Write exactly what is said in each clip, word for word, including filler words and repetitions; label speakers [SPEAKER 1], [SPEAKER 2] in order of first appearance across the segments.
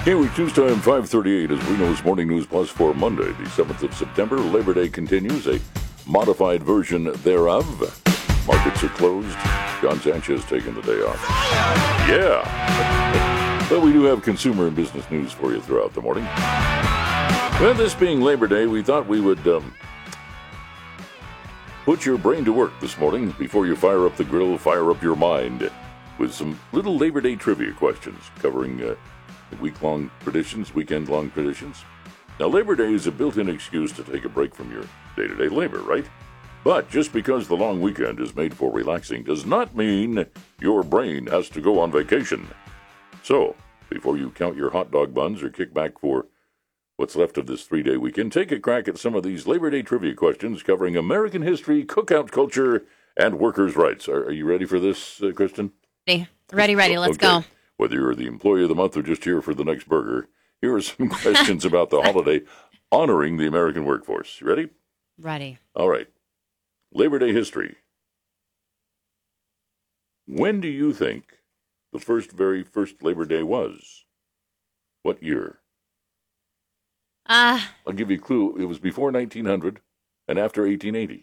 [SPEAKER 1] Here we choose time five thirty-eight as Reno's Morning News Plus for Monday, the seventh of September. Labor Day continues, a modified version thereof. Markets are closed. John Sanchez taking the day off. Yeah. But we do have consumer and business news for you throughout the morning. Well, this being Labor Day, we thought we would um, put your brain to work this morning before you fire up the grill, fire up your mind with some little Labor Day trivia questions covering uh, week-long traditions, weekend-long traditions. Now, Labor Day is a built-in excuse to take a break from your day-to-day labor, right? But just because the long weekend is made for relaxing does not mean your brain has to go on vacation. So, before you count your hot dog buns or kick back for what's left of this three-day weekend, take a crack at some of these Labor Day trivia questions covering American history, cookout culture, and workers' rights. Are, are you ready for this, uh, Kristen?
[SPEAKER 2] Ready, ready, ready. Let's
[SPEAKER 1] okay.
[SPEAKER 2] go.
[SPEAKER 1] Whether you're the employee of the month or just here for the next burger, here are some questions about the holiday honoring the American workforce. You ready?
[SPEAKER 2] Ready.
[SPEAKER 1] All right. Labor Day history. When do you think the first, very first Labor Day was? What year?
[SPEAKER 2] Uh,
[SPEAKER 1] I'll give you a clue. It was before nineteen hundred and after eighteen eighty.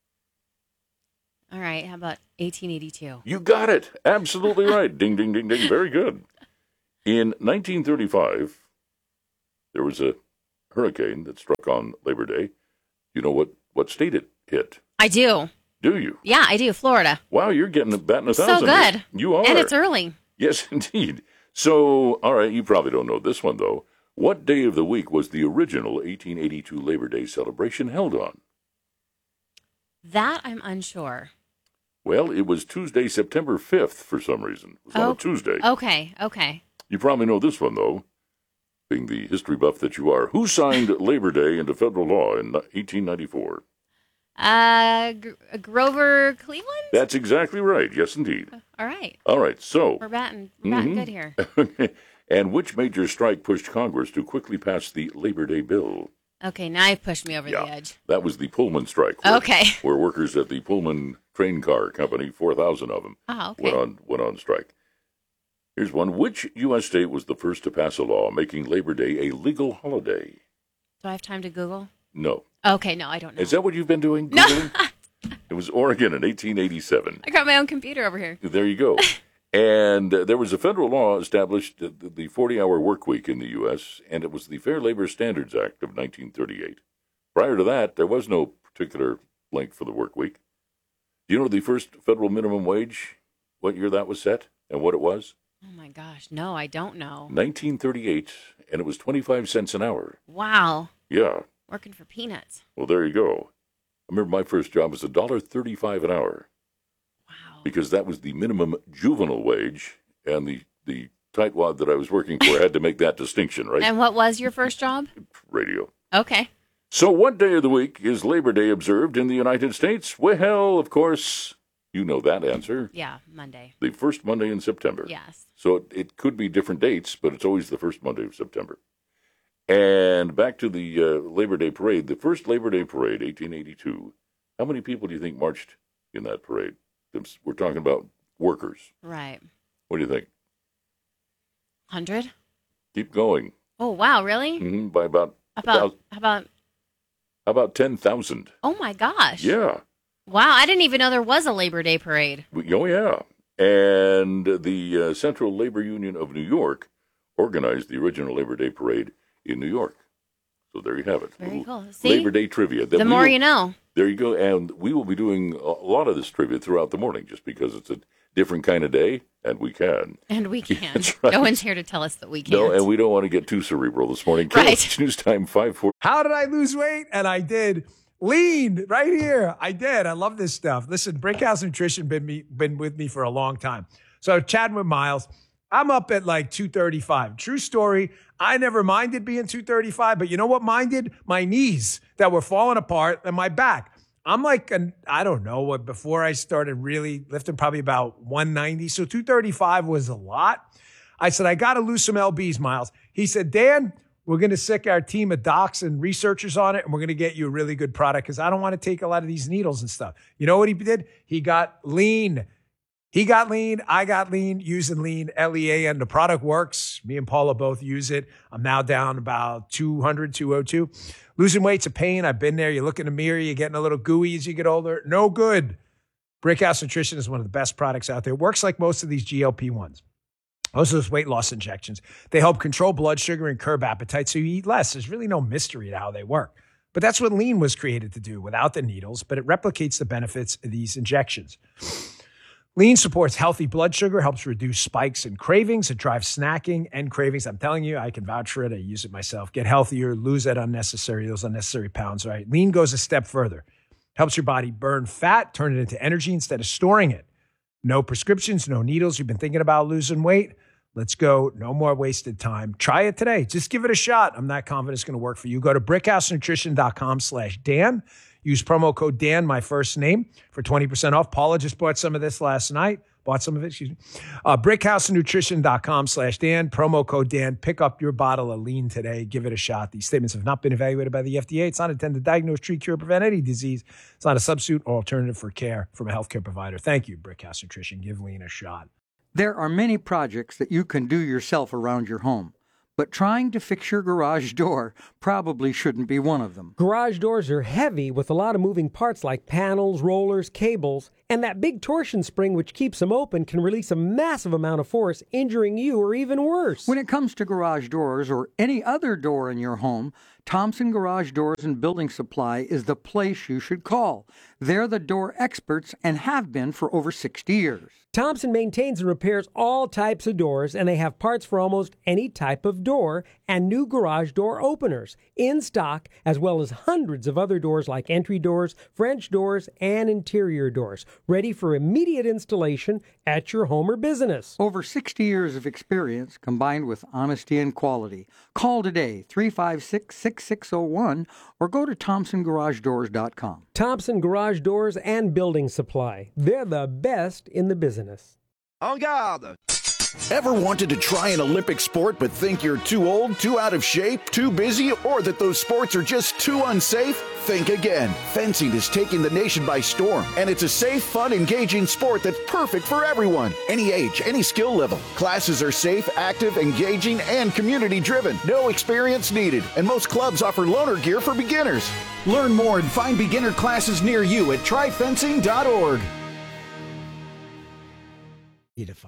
[SPEAKER 2] All right. How about eighteen eighty-two?
[SPEAKER 1] You got it. Absolutely right. Ding, ding, ding, ding. Very good. In nineteen thirty-five, there was a hurricane that struck on Labor Day. You know what, what state it hit?
[SPEAKER 2] I do.
[SPEAKER 1] Do you?
[SPEAKER 2] Yeah, I do. Florida.
[SPEAKER 1] Wow, you're getting a bat in a thousand.
[SPEAKER 2] So good.
[SPEAKER 1] You are.
[SPEAKER 2] And it's early.
[SPEAKER 1] Yes, indeed. So, all right, you probably don't know this one, though. What day of the week was the original eighteen eighty-two Labor Day celebration held on?
[SPEAKER 2] That I'm unsure.
[SPEAKER 1] Well, it was Tuesday, September fifth, for some reason. It was
[SPEAKER 2] oh,
[SPEAKER 1] on a Tuesday.
[SPEAKER 2] Okay, okay.
[SPEAKER 1] You probably know this one, though, being the history buff that you are. Who signed Labor Day into federal law in eighteen ninety-four?
[SPEAKER 2] Uh, G- Grover Cleveland?
[SPEAKER 1] That's exactly right. Yes, indeed.
[SPEAKER 2] All right.
[SPEAKER 1] All right, so.
[SPEAKER 2] We're batting, we're batting
[SPEAKER 1] mm-hmm.
[SPEAKER 2] good here.
[SPEAKER 1] And which major strike pushed Congress to quickly pass the Labor Day bill?
[SPEAKER 2] Okay, now you've pushed me over
[SPEAKER 1] yeah,
[SPEAKER 2] the edge.
[SPEAKER 1] That was the Pullman strike. Where,
[SPEAKER 2] okay.
[SPEAKER 1] Where workers at the Pullman train car company, four thousand of them,
[SPEAKER 2] oh, okay.
[SPEAKER 1] went on went on strike. Here's one. Which U S state was the first to pass a law making Labor Day a legal holiday?
[SPEAKER 2] Do I have time to Google?
[SPEAKER 1] No.
[SPEAKER 2] Okay, no, I don't know.
[SPEAKER 1] Is that what you've been doing? Googling? No. It was Oregon in eighteen eighty-seven.
[SPEAKER 2] I got my own computer over here.
[SPEAKER 1] There you go. And uh, there was a federal law established uh, the forty-hour work week in the U S, and it was the Fair Labor Standards Act of nineteen thirty-eight. Prior to that, there was no particular length for the work week. Do you know the first federal minimum wage, what year that was set, and what it was?
[SPEAKER 2] Oh, my gosh. No, I don't know.
[SPEAKER 1] nineteen thirty-eight, and it was twenty-five cents an hour.
[SPEAKER 2] Wow.
[SPEAKER 1] Yeah.
[SPEAKER 2] Working for peanuts.
[SPEAKER 1] Well, there you go. I remember my first job was one dollar thirty-five an hour.
[SPEAKER 2] Wow.
[SPEAKER 1] Because that was the minimum juvenile wage, and the, the tightwad that I was working for had to make that distinction, right?
[SPEAKER 2] And what was your first job?
[SPEAKER 1] Radio.
[SPEAKER 2] Okay.
[SPEAKER 1] So what day of the week is Labor Day observed in the United States? Well, of course, you know that answer.
[SPEAKER 2] Yeah, Monday.
[SPEAKER 1] The first Monday in September.
[SPEAKER 2] Yes.
[SPEAKER 1] So it, it could be different dates, but it's always the first Monday of September. And back to the uh, Labor Day parade. The first Labor Day parade, eighteen eighty-two. How many people do you think marched in that parade? We're talking about workers.
[SPEAKER 2] Right.
[SPEAKER 1] What do you think?
[SPEAKER 2] one hundred?
[SPEAKER 1] Keep going.
[SPEAKER 2] Oh, wow, really?
[SPEAKER 1] Mm-hmm, by about...
[SPEAKER 2] About, how about...
[SPEAKER 1] How about ten thousand?
[SPEAKER 2] Oh, my gosh.
[SPEAKER 1] Yeah.
[SPEAKER 2] Wow, I didn't even know there was a Labor Day parade.
[SPEAKER 1] Oh, yeah. And the uh, Central Labor Union of New York organized the original Labor Day parade in New York. So there you have it.
[SPEAKER 2] Very cool. See?
[SPEAKER 1] Labor Day trivia.
[SPEAKER 2] The more
[SPEAKER 1] will,
[SPEAKER 2] you know.
[SPEAKER 1] There you go. And we will be doing a lot of this trivia throughout the morning just because it's a different kind of day, and we can.
[SPEAKER 2] And we can.
[SPEAKER 1] That's right.
[SPEAKER 2] No one's here to tell us that we can't.
[SPEAKER 1] No, and we don't want to get too cerebral this morning.
[SPEAKER 2] Right.
[SPEAKER 1] News time five forty.
[SPEAKER 3] How did I lose weight? And I did. Lean right here. I did. I love this stuff. Listen, Brickhouse Nutrition been me been with me for a long time. So chatting with Miles, I'm up at like two thirty-five. True story. I never minded being two thirty-five, but you know what minded? My knees that were falling apart and my back. I'm like, an, I don't know what, before I started really lifting, probably about one ninety. So two thirty-five was a lot. I said, I got to lose some L Bs, Miles. He said, Dan, we're going to sick our team of docs and researchers on it, and we're going to get you a really good product because I don't want to take a lot of these needles and stuff. You know what he did? He got lean. He got lean. I got lean using lean, L E A N. The product works. Me and Paula both use it. I'm now down about two hundred, two oh two. Losing weight's a pain. I've been there. You look in the mirror, you're getting a little gooey as you get older. No good. Brickhouse Nutrition is one of the best products out there. It works like most of these G L P ones. Most of those weight loss injections. They help control blood sugar and curb appetite so you eat less. There's really no mystery to how they work. But that's what lean was created to do without the needles, but it replicates the benefits of these injections. Lean supports healthy blood sugar, helps reduce spikes and cravings. It drives snacking and cravings. I'm telling you, I can vouch for it. I use it myself. Get healthier, lose that unnecessary, those unnecessary pounds, right? Lean goes a step further. Helps your body burn fat, turn it into energy instead of storing it. No prescriptions, no needles. You've been thinking about losing weight? Let's go. No more wasted time. Try it today. Just give it a shot. I'm not confident it's going to work for you. Go to brickhousenutrition.com slash Dan. Use promo code Dan, my first name, for twenty percent off. Paula just bought some of this last night. Bought some of it, excuse me. Uh, brickhousenutrition.com slash Dan. Promo code Dan. Pick up your bottle of lean today. Give it a shot. These statements have not been evaluated by the F D A. It's not intended to diagnose, treat, cure, prevent any disease. It's not a substitute or alternative for care from a healthcare provider. Thank you, Brickhouse Nutrition. Give lean a shot.
[SPEAKER 4] There are many projects that you can do yourself around your home, but trying to fix your garage door probably shouldn't be one of them.
[SPEAKER 5] Garage doors are heavy with a lot of moving parts like panels, rollers, cables, and that big torsion spring which keeps them open can release a massive amount of force, injuring you or even worse.
[SPEAKER 4] When it comes to garage doors or any other door in your home, Thompson Garage Doors and Building Supply is the place you should call. They're the door experts and have been for over sixty years.
[SPEAKER 5] Thompson maintains and repairs all types of doors, and they have parts for almost any type of door and new garage door openers in stock, as well as hundreds of other doors like entry doors, French doors, and interior doors, ready for immediate installation at your home or business.
[SPEAKER 4] Over sixty years of experience combined with honesty and quality. Call today, three five six, six six zero one, or go to thompson garage doors dot com.
[SPEAKER 5] Thompson Garage Doors and Building Supply. They're the best in the business.
[SPEAKER 6] En garde!
[SPEAKER 7] Ever wanted to try an Olympic sport but think you're too old, too out of shape, too busy, or that those sports are just too unsafe? Think again. Fencing is taking the nation by storm, and it's a safe, fun, engaging sport that's perfect for everyone. Any age, any skill level. Classes are safe, active, engaging, and community-driven. No experience needed, and most clubs offer loaner gear for beginners. Learn more and find beginner classes near you at try fencing dot org.
[SPEAKER 3] Edifying.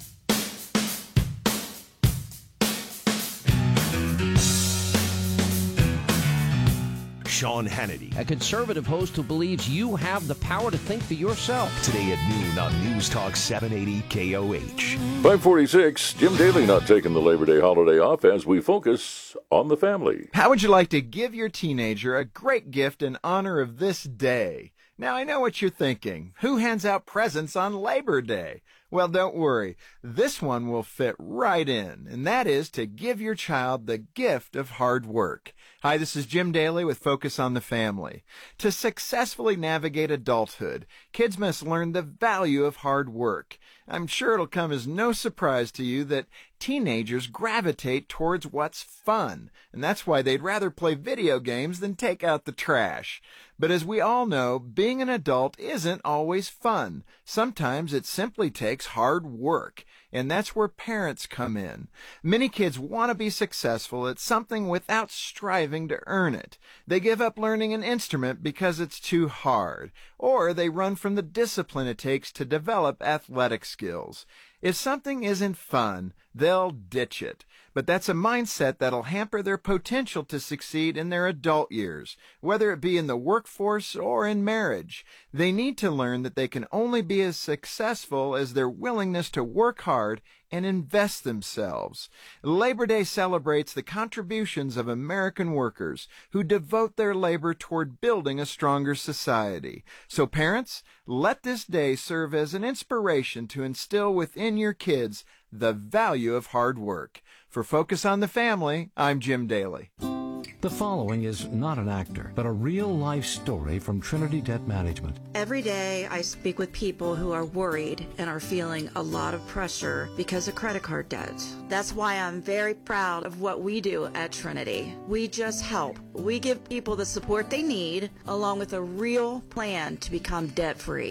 [SPEAKER 6] Sean Hannity.
[SPEAKER 8] A conservative host who believes you have the power to think for yourself.
[SPEAKER 6] Today at noon on News Talk seven eighty K O H.
[SPEAKER 1] five forty-six, Jim Daly not taking the Labor Day holiday off as we focus on the family.
[SPEAKER 9] How would you like to give your teenager a great gift in honor of this day? Now, I know what you're thinking. Who hands out presents on Labor Day? Well, don't worry. This one will fit right in, and that is to give your child the gift of hard work. Hi, this is Jim Daly with Focus on the Family. To successfully navigate adulthood, kids must learn the value of hard work. I'm sure it'll come as no surprise to you that teenagers gravitate towards what's fun, and that's why they'd rather play video games than take out the trash. But as we all know, being an adult isn't always fun. Sometimes it simply takes hard work, and that's where parents come in. Many kids want to be successful at something without striving to earn it. They give up learning an instrument because it's too hard, or they run from the discipline it takes to develop athletic skills. If something isn't fun, they'll ditch it. But that's a mindset that'll hamper their potential to succeed in their adult years, whether it be in the workforce or in marriage. They need to learn that they can only be as successful as their willingness to work hard and invest themselves. Labor Day celebrates the contributions of American workers who devote their labor toward building a stronger society. So parents, let this day serve as an inspiration to instill within your kids the value of hard work. For Focus on the Family, I'm Jim Daly.
[SPEAKER 8] The following is not an actor, but a real-life story from Trinity Debt Management.
[SPEAKER 10] Every day I speak with people who are worried and are feeling a lot of pressure because of credit card debt. That's why I'm very proud of what we do at Trinity. We just help. We give people the support they need, along with a real plan to become debt-free.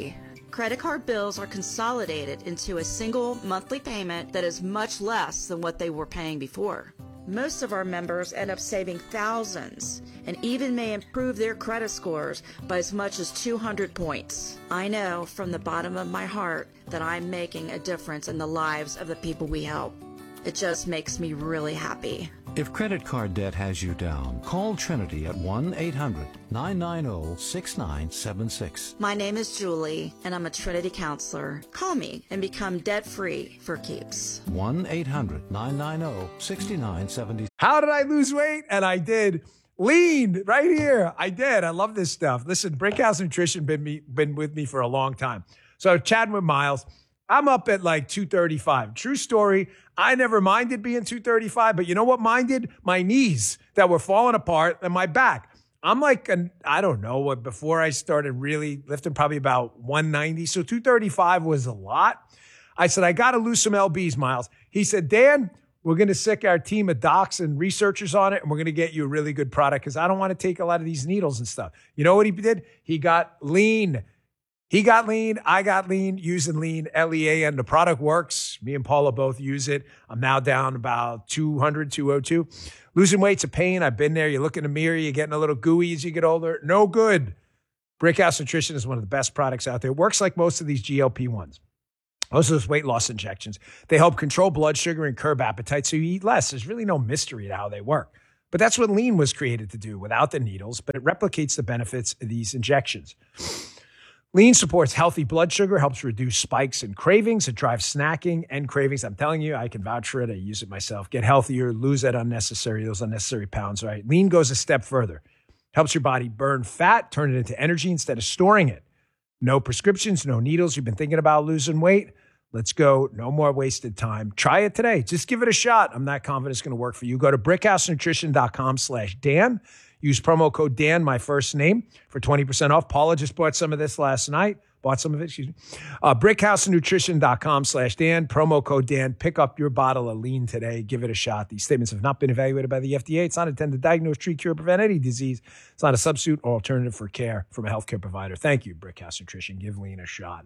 [SPEAKER 10] Credit card bills are consolidated into a single monthly payment that is much less than what they were paying before. Most of our members end up saving thousands and even may improve their credit scores by as much as two hundred points. I know from the bottom of my heart that I'm making a difference in the lives of the people we help. It just makes me really happy.
[SPEAKER 8] If credit card debt has you down, call Trinity at one eight hundred nine nine zero six nine seven six.
[SPEAKER 10] My name is Julie, and I'm a Trinity counselor. Call me and become debt-free for keeps.
[SPEAKER 8] one eight hundred nine nine zero six nine seven six.
[SPEAKER 3] How did I lose weight? And I did. Lean right here. I did. I love this stuff. Listen, Brickhouse Nutrition been me been with me for a long time. So chatting with Miles, I'm up at like two thirty-five. True story. I never minded being two thirty-five, but you know what minded? My knees that were falling apart and my back. I'm like, an, I don't know what, before I started really lifting, probably about one ninety. So two thirty-five was a lot. I said, I got to lose some L Bs, Miles. He said, Dan, we're going to sick our team of docs and researchers on it, and we're going to get you a really good product because I don't want to take a lot of these needles and stuff. You know what he did? He got lean. He got lean. I got lean using lean, L E A N. The product works. Me and Paula both use it. I'm now down about two hundred, two oh two. Losing weight's a pain. I've been there. You look in the mirror, you're getting a little gooey as you get older. No good. Brickhouse Nutrition is one of the best products out there. It works like most of these G L P ones. Most of those weight loss injections. They help control blood sugar and curb appetite so you eat less. There's really no mystery to how they work. But that's what lean was created to do without the needles, but it replicates the benefits of these injections. Lean supports healthy blood sugar, helps reduce spikes and cravings. It drives snacking and cravings. I'm telling you, I can vouch for it. I use it myself. Get healthier, lose that unnecessary, those unnecessary pounds, right? Lean goes a step further. Helps your body burn fat, turn it into energy instead of storing it. No prescriptions, no needles. You've been thinking about losing weight? Let's go. No more wasted time. Try it today. Just give it a shot. I'm not confident it's going to work for you. Go to brickhousenutrition.com slash Dan. Use promo code Dan, my first name, for twenty percent off. Paula just bought some of this last night. Bought some of it, excuse me. Uh, brickhousenutrition.com slash Dan. Promo code Dan. Pick up your bottle of lean today. Give it a shot. These statements have not been evaluated by the F D A. It's not intended to diagnose, treat, cure, prevent any disease. It's not a substitute or alternative for care from a healthcare provider. Thank you, Brickhouse Nutrition. Give lean a shot.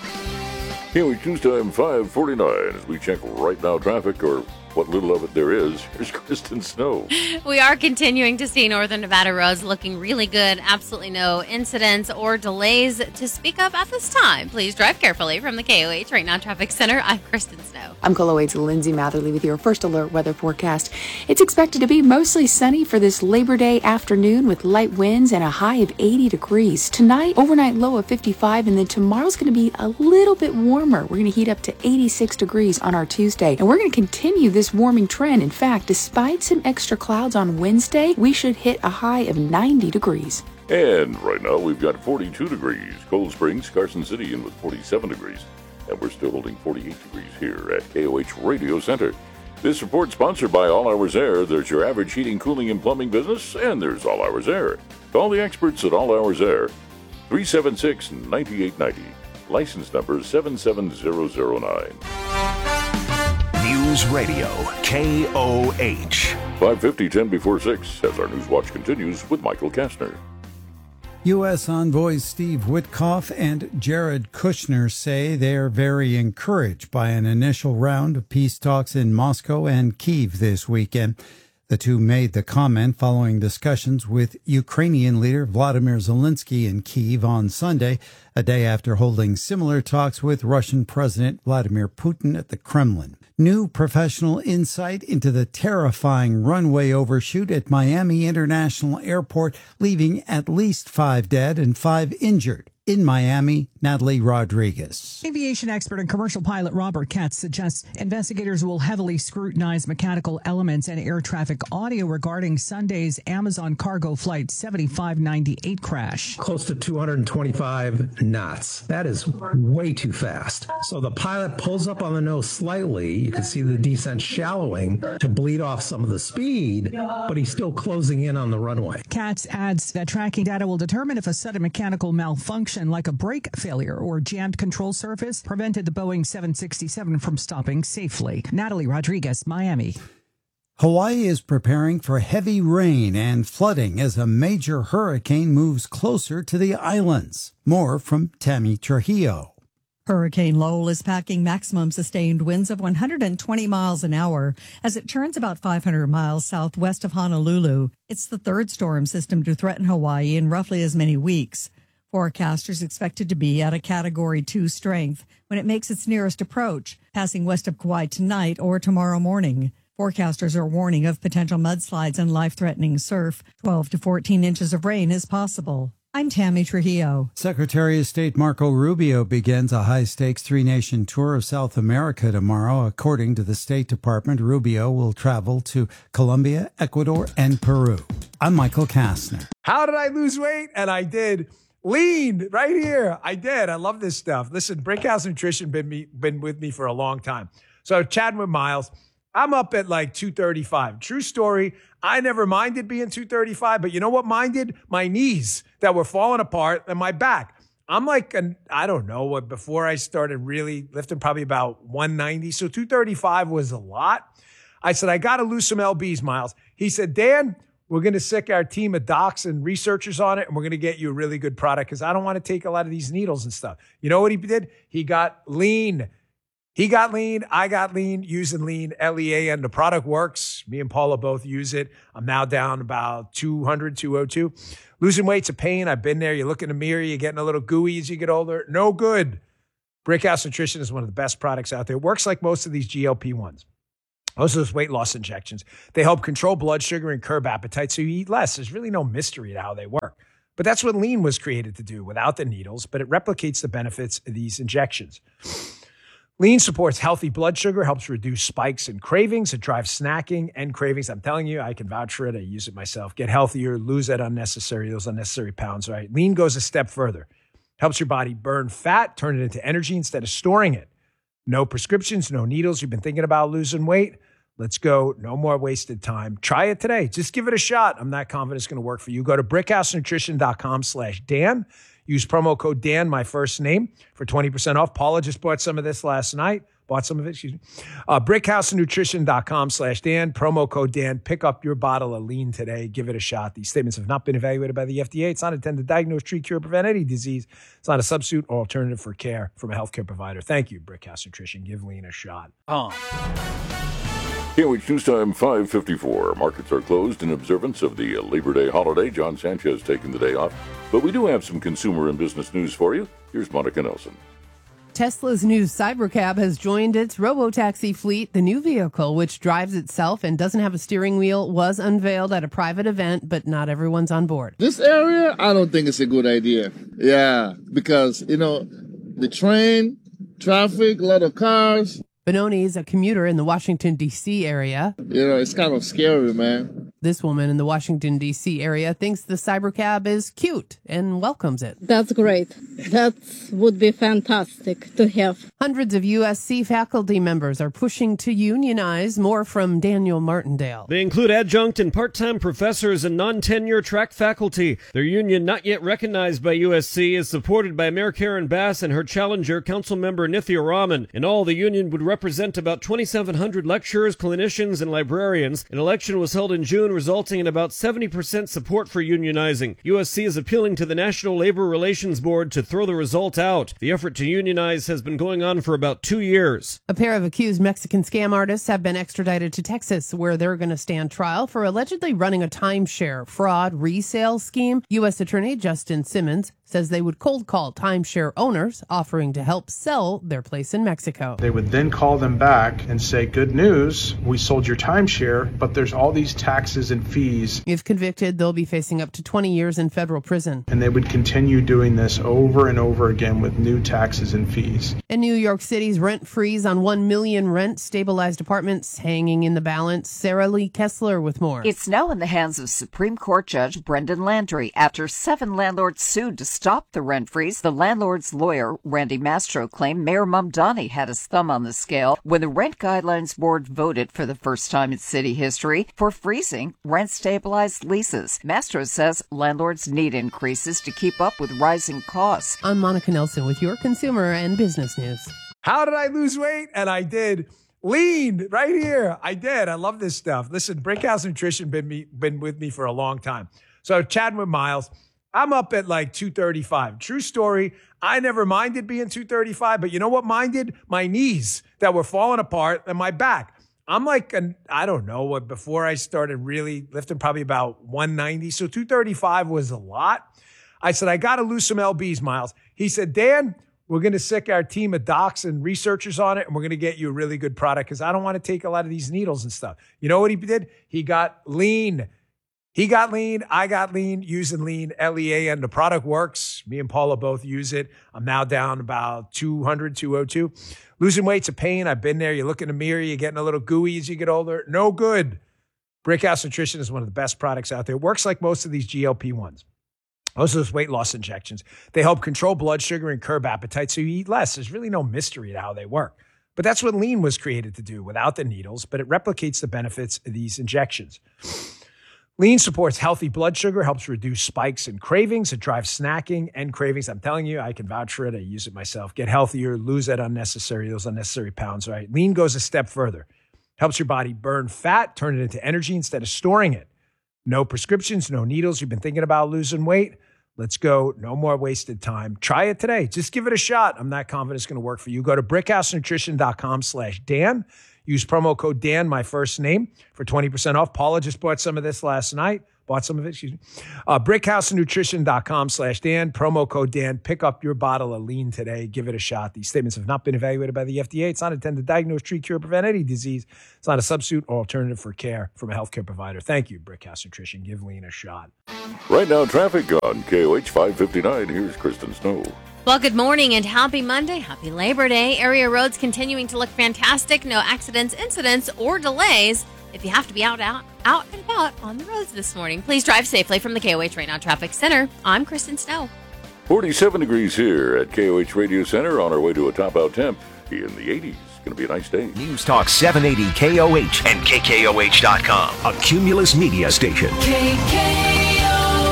[SPEAKER 1] Here we choose time five forty-nine as we check right now traffic, or what little of it there is. Here's Kristen Snow.
[SPEAKER 2] We are continuing to see Northern Nevada roads looking really good. Absolutely no incidents or delays to speak of at this time. Please drive carefully. From the K O H Right Now Traffic Center, I'm Kristen Snow.
[SPEAKER 11] I'm K O H's Lindsay Matherly with your first alert weather forecast. It's expected to be mostly sunny for this Labor Day afternoon with light winds and a high of eighty degrees. Tonight, overnight low of fifty-five, and then tomorrow's going to be a little bit warmer. We're going to heat up to eighty-six degrees on our Tuesday, and we're going to continue this warming trend. In fact, despite some extra clouds on Wednesday, we should hit a high of ninety degrees.
[SPEAKER 1] And right now we've got forty-two degrees. Cold Springs, Carson City in with forty-seven degrees. And we're still holding forty-eight degrees here at K O H Radio Center. This report sponsored by All Hours Air. There's your average heating, cooling, and plumbing business, and there's All Hours Air. Call the experts at All Hours Air. three seven six, nine eight nine zero. License number seven seven zero zero nine.
[SPEAKER 6] News Radio, K O H.
[SPEAKER 1] five fifty, ten before six, as our News Watch continues with Michael Kastner.
[SPEAKER 12] U S envoys Steve Witkoff and Jared Kushner say they're very encouraged by an initial round of peace talks in Moscow and Kyiv this weekend. The two made the comment following discussions with Ukrainian leader Vladimir Zelensky in Kyiv on Sunday, a day after holding similar talks with Russian President Vladimir Putin at the Kremlin. New professional insight into the terrifying runway overshoot at Miami International Airport, leaving at least five dead and five injured. In Miami, Natalie Rodriguez.
[SPEAKER 13] Aviation expert and commercial pilot Robert Katz suggests investigators will heavily scrutinize mechanical elements and air traffic audio regarding Sunday's Amazon cargo flight seventy-five ninety-eight crash.
[SPEAKER 14] Close to two hundred twenty-five knots. That is way too fast. So the pilot pulls up on the nose slightly. You can see the descent shallowing to bleed off some of the speed, but he's still closing in on the runway.
[SPEAKER 13] Katz adds that tracking data will determine if a sudden mechanical malfunction like a brake failure or jammed control surface prevented the Boeing seven sixty-seven from stopping safely. Natalie Rodriguez, Miami.
[SPEAKER 12] Hawaii is preparing for heavy rain and flooding as a major hurricane moves closer to the islands. More from Tammy Trujillo.
[SPEAKER 15] Hurricane Lowell is packing maximum sustained winds of one hundred twenty miles an hour as it turns about five hundred miles southwest of Honolulu. It's the third storm system to threaten Hawaii in roughly as many weeks. Forecasters expect it to be at a Category two strength when it makes its nearest approach, passing west of Kauai tonight or tomorrow morning. Forecasters are warning of potential mudslides and life-threatening surf. twelve to fourteen inches of rain is possible. I'm Tammy Trujillo.
[SPEAKER 12] Secretary of State Marco Rubio begins a high-stakes three-nation tour of South America tomorrow. According to the State Department, Rubio will travel to Colombia, Ecuador, and Peru. I'm Michael Kastner.
[SPEAKER 3] How did I lose weight? And I did. Lean right here. I did. I love this stuff. Listen, Brickhouse Nutrition been me been with me for a long time. So chatting with Miles, I'm up at like two thirty-five. True story. I never minded being two thirty-five, but you know what minded? My knees that were falling apart and my back. I'm like, an, I don't know what, before I started really lifting, probably about one ninety. So two thirty-five was a lot. I said, I got to lose some L Bs, Miles. He said, Dan, we're going to sick our team of docs and researchers on it, and we're going to get you a really good product because I don't want to take a lot of these needles and stuff. You know what he did? He got lean. He got lean. I got lean using lean, L E A, and the product works. Me and Paula both use it. I'm now down about two hundred, two oh two. Losing weight's a pain. I've been there. You look in the mirror, you're getting a little gooey as you get older. No good. Brickhouse Nutrition is one of the best products out there. It works like most of these G L P ones. Most of those weight loss injections. They help control blood sugar and curb appetite so you eat less. There's really no mystery to how they work. But that's what lean was created to do without the needles, but it replicates the benefits of these injections. Lean supports healthy blood sugar, helps reduce spikes and cravings. It drives snacking and cravings. I'm telling you, I can vouch for it. I use it myself. Get healthier, lose that unnecessary, those unnecessary pounds, right? Lean goes a step further. Helps your body burn fat, turn it into energy instead of storing it. No prescriptions, no needles. You've been thinking about losing weight? Let's go. No more wasted time. Try it today. Just give it a shot. I'm not confident it's going to work for you. Go to brickhousenutrition.com slash Dan. Use promo code Dan, my first name, for twenty percent off. Paula just bought some of this last night. Bought some of it, excuse me. Uh, brickhousenutrition.com slash Dan. Promo code Dan. Pick up your bottle of lean today. Give it a shot. These statements have not been evaluated by the F D A. It's not intended to diagnose, treat, cure, prevent any disease. It's not a substitute or alternative for care from a healthcare provider. Thank you, Brickhouse Nutrition. Give lean a shot.
[SPEAKER 1] Oh. K O H News Time, five fifty-four. Markets are closed in observance of the Labor Day holiday. John Sanchez taking the day off. But we do have some consumer and business news for you. Here's Monica Nelson.
[SPEAKER 16] Tesla's new Cybercab has joined its robotaxi fleet. The new vehicle, which drives itself and doesn't have a steering wheel, was unveiled at a private event, but not everyone's on board.
[SPEAKER 17] This area, I don't think it's a good idea. Yeah, because, you know, the train, traffic, a lot of cars.
[SPEAKER 16] Benoni is a commuter in the Washington, D C area.
[SPEAKER 17] You know, it's kind of scary, man.
[SPEAKER 16] This woman in the Washington, D C area thinks the Cybercab is cute and welcomes it.
[SPEAKER 18] That's great. That would be fantastic to have.
[SPEAKER 16] Hundreds of U S C faculty members are pushing to unionize. More from Daniel Martindale.
[SPEAKER 19] They include adjunct and part-time professors and non-tenure track faculty. Their union, not yet recognized by U S C, is supported by Mayor Karen Bass and her challenger, Councilmember Nithya Raman. In all, the union would represent about twenty-seven hundred lecturers, clinicians, and librarians. An election was held in June, resulting in about seventy percent support for unionizing. U S C is appealing to the National Labor Relations Board to throw the result out. The effort to unionize has been going on for about two years.
[SPEAKER 16] A pair of accused Mexican scam artists have been extradited to Texas, where they're going to stand trial for allegedly running a timeshare fraud resale scheme. U S Attorney Justin Simmons says they would cold call timeshare owners offering to help sell their place in Mexico.
[SPEAKER 20] They would then call them back and say, good news, we sold your timeshare, but there's all these taxes and fees.
[SPEAKER 16] If convicted, they'll be facing up to twenty years in federal prison.
[SPEAKER 20] And they would continue doing this over and over again with new taxes and fees.
[SPEAKER 16] In New York City's rent freeze on one million rent-stabilized apartments hanging in the balance. Sarah Lee Kessler with more.
[SPEAKER 21] It's now in the hands of Supreme Court Judge Brendan Landry after seven landlords sued to stop the rent freeze. The landlord's lawyer, Randy Mastro, claimed Mayor Mamdani had his thumb on the scale when the Rent Guidelines Board voted for the first time in city history for freezing rent-stabilized leases. Mastro says landlords need increases to keep up with rising costs.
[SPEAKER 16] I'm Monica Nelson with your consumer and business news.
[SPEAKER 3] How did I lose weight? And I did. lean right here. I did. I love this stuff. Listen, Brickhouse Nutrition been me been with me for a long time. So chatting with Miles, I'm up at like two thirty-five. True story. I never minded being two thirty-five, but you know what minded? My knees that were falling apart and my back. I'm like, an, I don't know what, before I started really lifting, probably about one ninety. So two thirty-five was a lot. I said, I got to lose some L Bs, Miles. He said, Dan, we're going to sick our team of docs and researchers on it, and we're going to get you a really good product because I don't want to take a lot of these needles and stuff. You know what he did? He got lean. He got lean. I got lean using lean, L E A, and the product works. Me and Paula both use it. I'm now down about two hundred, two oh two. Losing weight's a pain. I've been there. You look in the mirror, you're getting a little gooey as you get older. No good. Brickhouse Nutrition is one of the best products out there. It works like most of these G L P ones. Most of those weight loss injections. They help control blood sugar and curb appetite so you eat less. There's really no mystery to how they work. But that's what lean was created to do without the needles, but it replicates the benefits of these injections. Lean supports healthy blood sugar, helps reduce spikes and cravings. It drives snacking and cravings. I'm telling you, I can vouch for it. I use it myself. Get healthier, lose that unnecessary, those unnecessary pounds, right? Lean goes a step further. Helps your body burn fat, turn it into energy instead of storing it. No prescriptions, no needles. You've been thinking about losing weight? Let's go. No more wasted time. Try it today. Just give it a shot. I'm not confident it's going to work for you. Go to brickhousenutrition.com slash Dan. Use promo code Dan, my first name, for twenty percent off. Paula just bought some of this last night. Bought some of it, excuse me. Uh, brickhousenutrition.com slash Dan. Promo code Dan. Pick up your bottle of lean today. Give it a shot. These statements have not been evaluated by the F D A. It's not intended to diagnose, treat, cure, prevent any disease. It's not a substitute or alternative for care from a healthcare provider. Thank you, Brickhouse Nutrition. Give lean a shot.
[SPEAKER 1] Right now, traffic on K O H five fifty-nine. Here's Kristen Snow.
[SPEAKER 2] Well, good morning and happy Monday. Happy Labor Day. Area roads continuing to look fantastic. No accidents, incidents, or delays. If you have to be out, out, out and about on the roads this morning, please drive safely from the K O H Right Now Traffic Center. I'm Kristen Snow.
[SPEAKER 1] forty-seven degrees here at K O H Radio Center on our way to a top-out temp in the eighties. It's going to be a nice day.
[SPEAKER 6] News Talk seven eighty K O H and K K O H dot com. A Cumulus Media station.
[SPEAKER 4] K K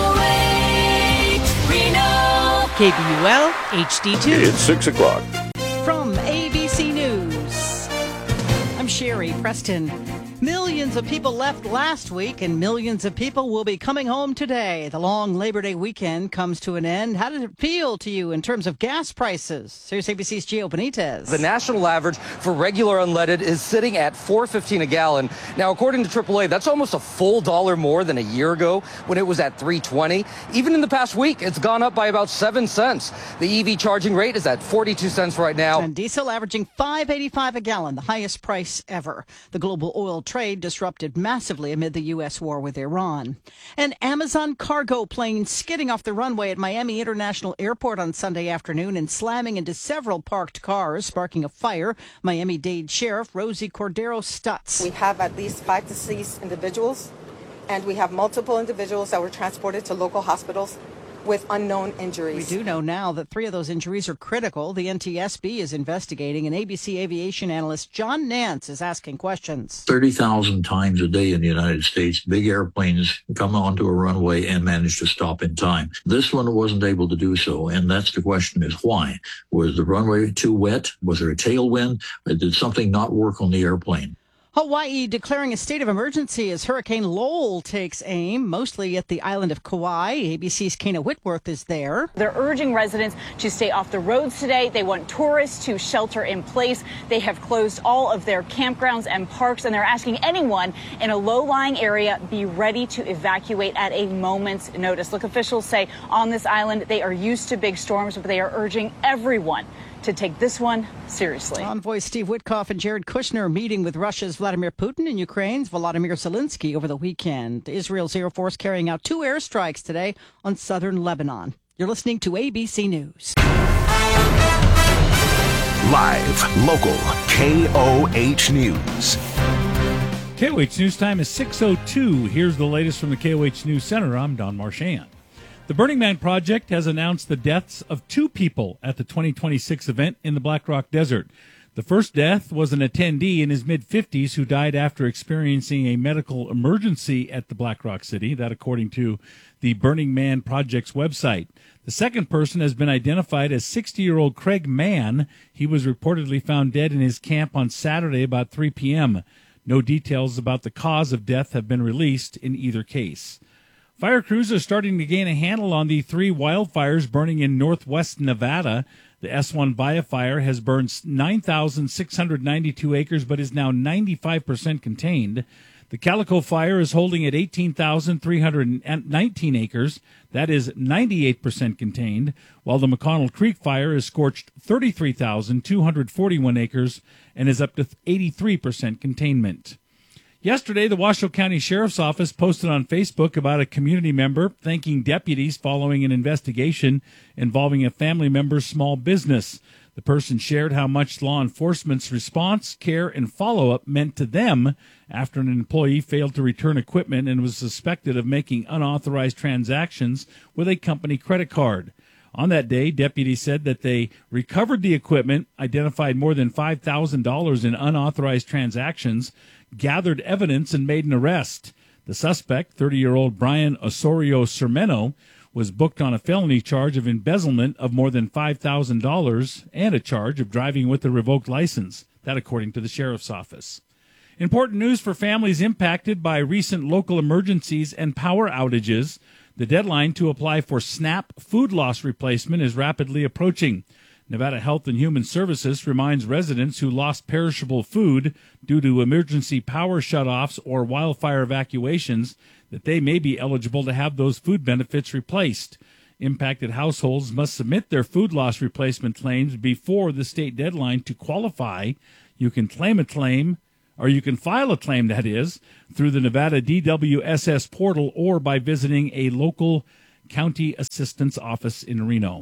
[SPEAKER 4] O H Reno.
[SPEAKER 22] K B U L H D two.
[SPEAKER 1] It's six o'clock.
[SPEAKER 22] From A B C News, I'm Sherry Preston. Millions of people left last week, and millions of people will be coming home today. The long Labor Day weekend comes to an end. How did it feel to you in terms of gas prices? Sirius A B C's Gio Benitez.
[SPEAKER 23] The national average for regular unleaded is sitting at four fifteen a gallon. Now, according to triple A, that's almost a full dollar more than a year ago when it was at three twenty. Even in the past week, it's gone up by about seven cents. The E V charging rate is at forty-two cents right now.
[SPEAKER 22] And diesel averaging five eighty-five a gallon, the highest price ever. The global oil trade disrupted massively amid the U S war with Iran. An Amazon cargo plane skidding off the runway at Miami International Airport on Sunday afternoon and slamming into several parked cars, sparking a fire. Miami-Dade Sheriff Rosie Cordero Stutz.
[SPEAKER 24] We have at least five deceased individuals, and we have multiple individuals that were transported to local hospitals with unknown injuries.
[SPEAKER 22] We do know now that three of those injuries are critical. The N T S B is investigating, and A B C aviation analyst John Nance is asking questions.
[SPEAKER 25] thirty thousand times a day in the United States, big airplanes come onto a runway and manage to stop in time. This one wasn't able to do so, and that's the question is why? Was the runway too wet? Was there a tailwind? Or did something not work on the airplane?
[SPEAKER 22] Hawaii declaring a state of emergency as Hurricane Lowell takes aim, mostly at the island of Kauai. A B C's Kana Whitworth is there.
[SPEAKER 26] They're urging residents to stay off the roads today. They want tourists to shelter in place. They have closed all of their campgrounds and parks, and they're asking anyone in a low-lying area be ready to evacuate at a moment's notice. Look, officials say on this island they are used to big storms, but they are urging everyone to take this one seriously.
[SPEAKER 22] Envoy Steve Witkoff and Jared Kushner meeting with Russia's Vladimir Putin and Ukraine's Volodymyr Zelensky over the weekend. Israel's Air Force carrying out two airstrikes today on southern Lebanon. You're listening to A B C News.
[SPEAKER 6] Live, local, K O H News.
[SPEAKER 27] K O H News time is six oh two. Here's the latest from the K O H News Center. I'm Don Marchand. The Burning Man Project has announced the deaths of two people at the twenty twenty-six event in the Black Rock Desert. The first death was an attendee in his mid-fifties who died after experiencing a medical emergency at the Black Rock City, that according to the Burning Man Project's website. The second person has been identified as sixty-year-old Craig Mann. He was reportedly found dead in his camp on Saturday about three p.m. No details about the cause of death have been released in either case. Fire crews are starting to gain a handle on the three wildfires burning in northwest Nevada. The S one Via fire has burned nine thousand six hundred ninety-two acres but is now ninety-five percent contained. The Calico fire is holding at eighteen thousand three hundred nineteen acres. That is ninety-eight percent contained, while the McConnell Creek fire has scorched thirty-three thousand two hundred forty-one acres and is up to eighty-three percent containment. Yesterday, the Washoe County Sheriff's Office posted on Facebook about a community member thanking deputies following an investigation involving a family member's small business. The person shared how much law enforcement's response, care, and follow-up meant to them after an employee failed to return equipment and was suspected of making unauthorized transactions with a company credit card. On that day, deputies said that they recovered the equipment, identified more than five thousand dollars in unauthorized transactions, gathered evidence, and made an arrest. The suspect, thirty-year-old Brian Osorio Sermeno, was booked on a felony charge of embezzlement of more than five thousand dollars and a charge of driving with a revoked license. That according to the sheriff's office. Important news for families impacted by recent local emergencies and power outages. The deadline to apply for SNAP food loss replacement is rapidly approaching. Nevada Health and Human Services reminds residents who lost perishable food due to emergency power shutoffs or wildfire evacuations that they may be eligible to have those food benefits replaced. Impacted households must submit their food loss replacement claims before the state deadline to qualify. You can claim a claim, or you can file a claim, that is, through the Nevada D W S S portal or by visiting a local county assistance office in Reno.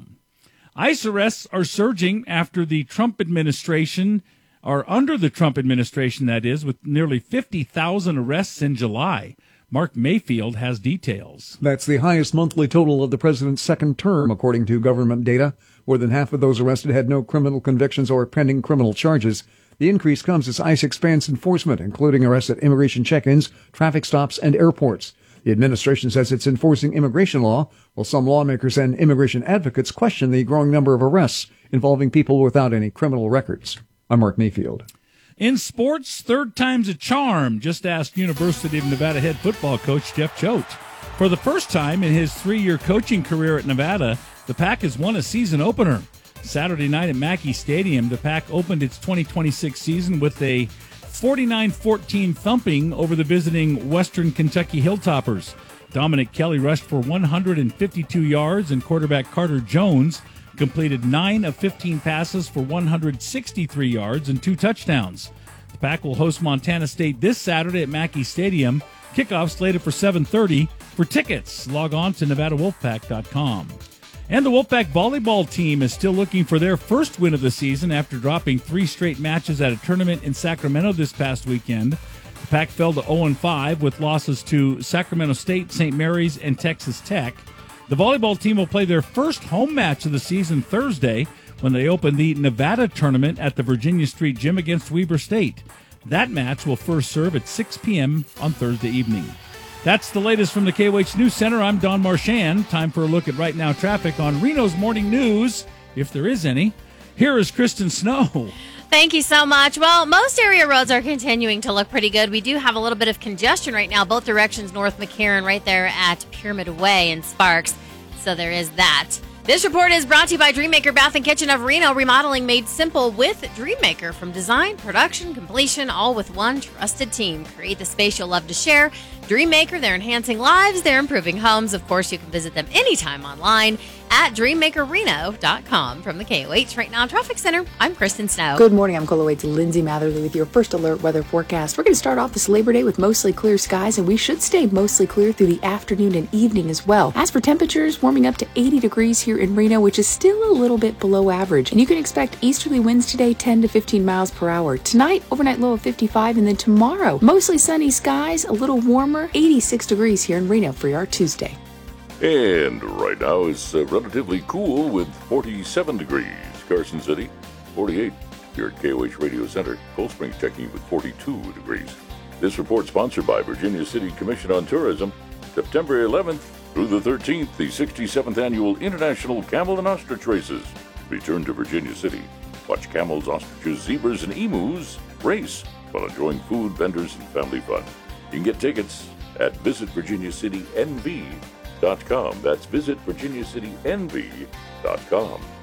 [SPEAKER 27] ICE arrests are surging after the Trump administration, or under the Trump administration, that is, with nearly fifty thousand arrests in July. Mark Mayfield has details.
[SPEAKER 5] That's the highest monthly total of the president's second term, according to government data. More than half of those arrested had no criminal convictions or pending criminal charges. The increase comes as ICE expands enforcement, including arrests at immigration check-ins, traffic stops, and airports. The administration says it's enforcing immigration law, while some lawmakers and immigration advocates question the growing number of arrests involving people without any criminal records. I'm Mark Mayfield.
[SPEAKER 27] In sports, third time's a charm, just asked University of Nevada head football coach Jeff Choate. For the first time in his three-year coaching career at Nevada, the Pack has won a season opener. Saturday night at Mackey Stadium, the Pack opened its twenty twenty-six season with a forty-nine fourteen thumping over the visiting Western Kentucky Hilltoppers. Dominic Kelly rushed for one hundred fifty-two yards, and quarterback Carter Jones completed nine of fifteen passes for one hundred sixty-three yards and two touchdowns. The Pack will host Montana State this Saturday at Mackey Stadium. Kickoff slated for seven thirty. For tickets, log on to Nevada Wolfpack dot com. And the Wolfpack volleyball team is still looking for their first win of the season after dropping three straight matches at a tournament in Sacramento this past weekend. The Pack fell to oh and five with losses to Sacramento State, Saint Mary's, and Texas Tech. The volleyball team will play their first home match of the season Thursday when they open the Nevada tournament at the Virginia Street Gym against Weber State. That match will first serve at six p.m. on Thursday evening. That's the latest from the K O H News Center. I'm Don Marchand. Time for a look at right now traffic on Reno's Morning News, if there is any. Here is Kristen Snow.
[SPEAKER 2] Thank you so much. Well, most area roads are continuing to look pretty good. We do have a little bit of congestion right now, both directions north McCarran, right there at Pyramid Way in Sparks. So there is that. This report is brought to you by Dreammaker Bath and Kitchen of Reno. Remodeling made simple with Dreammaker. From design, production, completion, all with one trusted team. Create the space you'll love to share. Dreammaker, they're enhancing lives, they're improving homes. Of course, you can visit them anytime online at dream maker reno dot com. From the K O H Right Now Traffic Center, I'm Kristen Snow.
[SPEAKER 7] Good morning. I'm Colo Wade's Lindsay Matherly with your first alert weather forecast. We're going to start off this Labor Day with mostly clear skies, and we should stay mostly clear through the afternoon and evening as well. As for temperatures, warming up to eighty degrees here in Reno, which is still a little bit below average. And you can expect easterly winds today, ten to fifteen miles per hour. Tonight, overnight low of fifty-five, and then tomorrow, mostly sunny skies, a little warmer, eighty-six degrees here in Reno for your Tuesday.
[SPEAKER 1] And right now it's uh, relatively cool with forty-seven degrees. Carson City, forty-eight. Here at K O H Radio Center, Cold Springs checking with forty-two degrees. This report sponsored by Virginia City Commission on Tourism. September eleventh through the thirteenth, the sixty-seventh Annual International Camel and Ostrich Races return to Virginia City. Watch camels, ostriches, zebras, and emus race while enjoying food, vendors, and family fun. You can get tickets at visit virginia city n v dot com. That's visit virginia city n v dot com.